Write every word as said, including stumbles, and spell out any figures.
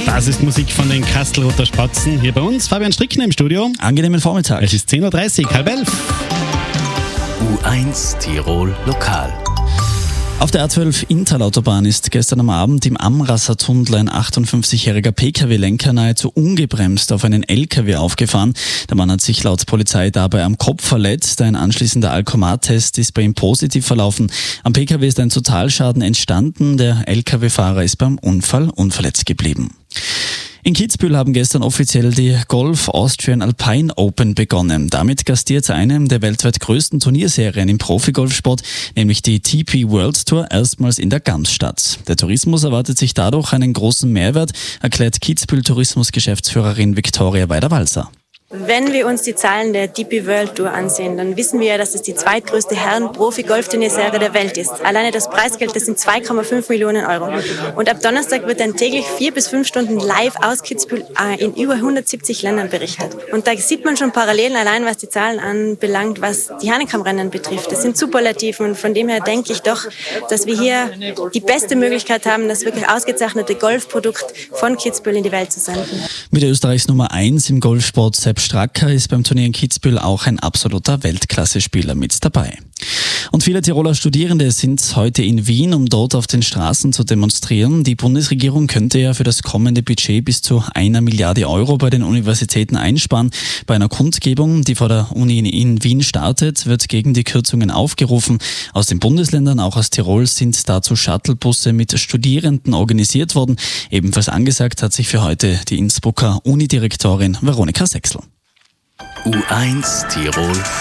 Das ist Musik von den Kastelruther Spatzen. Hier bei uns Fabian Strickner im Studio. Angenehmen Vormittag. Es ist zehn Uhr dreißig, halb elf. U eins Tirol Lokal. Auf der A zwölf Inntal-Autobahn ist gestern am Abend im Amrasser-Tunnel ein achtundfünfzigjähriger Pkw-Lenker nahezu ungebremst auf einen L K W aufgefahren. Der Mann hat sich laut Polizei dabei am Kopf verletzt. Ein anschließender Alkomat-Test ist bei ihm positiv verlaufen. Am Pkw ist ein Totalschaden entstanden. Der L K W-Fahrer ist beim Unfall unverletzt geblieben. In Kitzbühel haben gestern offiziell die Golf Austrian Alpine Open begonnen. Damit gastiert eine der weltweit größten Turnierserien im Profigolfsport, nämlich die T P World Tour, erstmals in der Gamsstadt. Der Tourismus erwartet sich dadurch einen großen Mehrwert, erklärt Kitzbühel Tourismusgeschäftsführerin Viktoria Weider-Walser. Wenn wir uns die Zahlen der D P World Tour ansehen, dann wissen wir ja, dass es die zweitgrößte Herren-Profi-Golfturnierserie der Welt ist. Alleine das Preisgeld, das sind zwei Komma fünf Millionen Euro. Und ab Donnerstag wird dann täglich vier bis fünf Stunden live aus Kitzbühel in über hundertsiebzig Ländern berichtet. Und da sieht man schon Parallelen allein, was die Zahlen anbelangt, was die Hahnenkammrennen betrifft. Das sind Superlativen und von dem her denke ich doch, dass wir hier die beste Möglichkeit haben, das wirklich ausgezeichnete Golfprodukt von Kitzbühel in die Welt zu senden. Mit Österreichs Nummer eins im Golfsport Sepp Stracker ist beim Turnier in Kitzbühel auch ein absoluter Weltklasse-Spieler mit dabei. Und viele Tiroler Studierende sind heute in Wien, um dort auf den Straßen zu demonstrieren. Die Bundesregierung könnte ja für das kommende Budget bis zu einer Milliarde Euro bei den Universitäten einsparen. Bei einer Kundgebung, die vor der Uni in Wien startet, wird gegen die Kürzungen aufgerufen. Aus den Bundesländern, auch aus Tirol, sind dazu Shuttlebusse mit Studierenden organisiert worden. Ebenfalls angesagt hat sich für heute die Innsbrucker Unidirektorin Veronika Sechsel. U eins Tirol